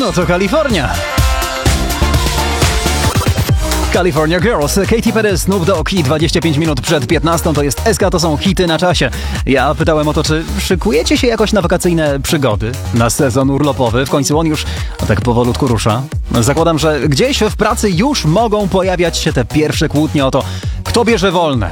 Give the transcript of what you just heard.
No to Kalifornia. California Girls, Katy Perry, Snoop Dogg i 25 minut przed 15 to jest SK, to są hity na czasie. Ja pytałem o to, czy szykujecie się jakoś na wakacyjne przygody, na sezon urlopowy, w końcu on już tak powolutku rusza. Zakładam, że gdzieś w pracy już mogą pojawiać się te pierwsze kłótnie o to, kto bierze wolne.